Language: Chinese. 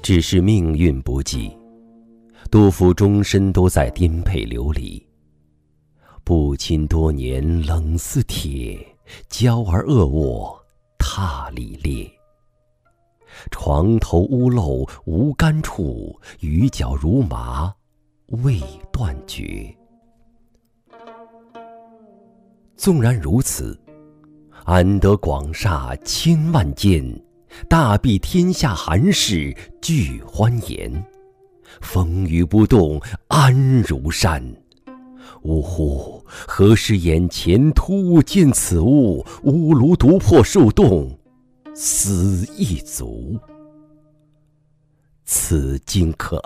只是命运不济，杜甫终身都在颠沛流离。不亲多年冷似铁，娇儿恶卧榻里裂。床头屋漏无干处，雨脚如麻未断绝。纵然如此，安得广厦千万间，大庇天下寒士俱欢颜。风雨不动安如山。呜呼，何时眼前突见此物？屋庐独破树洞，思亦足。此经可